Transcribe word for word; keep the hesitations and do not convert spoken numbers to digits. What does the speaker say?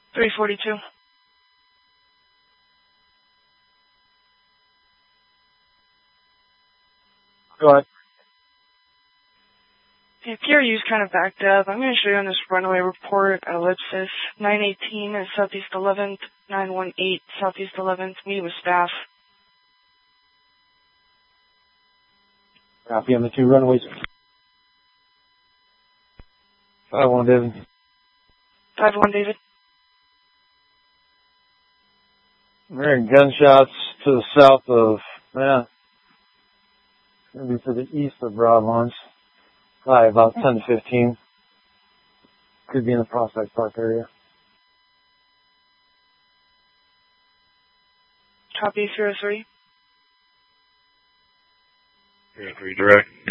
three forty-two. Go ahead. The P R U's kind of backed up. I'm going to show you on this runway report at Ellipsis. nine eighteen at Southeast eleventh, nine one eight Southeast eleventh, meeting with staff. Copy on the two runways. five one, David. five one, David. We're hearing gunshots to the south of, yeah, maybe to the east of Broadlands. Probably about ten to fifteen. Could be in the Prospect Park area. Copy, zero three. zero three direct.